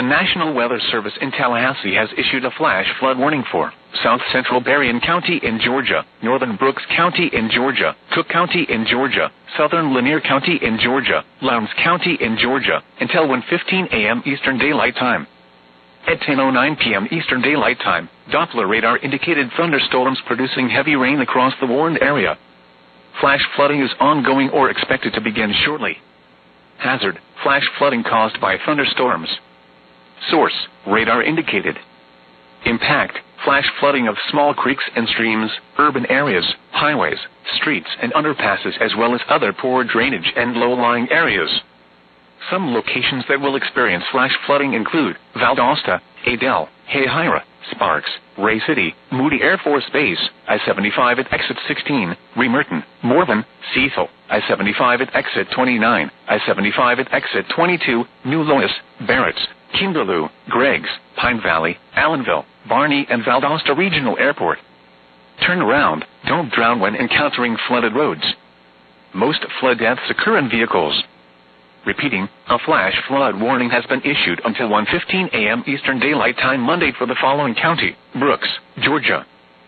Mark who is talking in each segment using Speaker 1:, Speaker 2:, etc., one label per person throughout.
Speaker 1: The National Weather Service in Tallahassee has issued a flash flood warning for South Central Berrien County in Georgia, Northern Brooks County in Georgia, Cook County in Georgia, Southern Lanier County in Georgia, Lowndes County in Georgia, until 1:15 a.m. Eastern Daylight Time. At 10:09 p.m. Eastern Daylight Time, Doppler radar indicated thunderstorms producing heavy rain across the warned area. Flash flooding is ongoing or expected to begin shortly. Hazard: flash flooding caused by thunderstorms. Source: radar indicated. Impact: flash flooding of small creeks and streams, urban areas, highways, streets and underpasses, as well as other poor drainage and low-lying areas. Some locations that will experience flash flooding include Valdosta, Adel, Hayhira, Sparks, Ray City, Moody Air Force Base, I-75 at exit 16, Remerton, Morven, Cecil, I-75 at exit 29, I-75 at exit 22, New Lois, Barretts, Kimberloo, Greggs, Pine Valley, Allenville, Barney and Valdosta Regional Airport. Turn around, don't drown when encountering flooded roads. Most flood deaths occur in vehicles. Repeating, a flash flood warning has been issued until 1:15 a.m. Eastern Daylight Time Monday for the following county: Brooks, Georgia.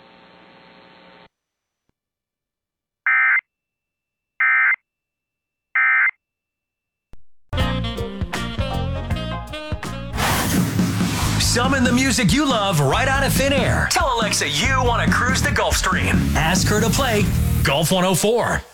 Speaker 2: Summon the music you love right out of thin air. Tell Alexa you want to cruise the Gulf Stream. Ask her to play Gulf 104.